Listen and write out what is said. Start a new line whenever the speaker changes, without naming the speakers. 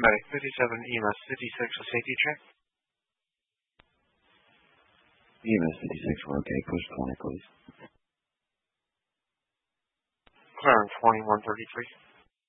Medic 57, EMS 56 with safety check.
EMS 56, we're okay. Push 20, please.
Clear on 2133.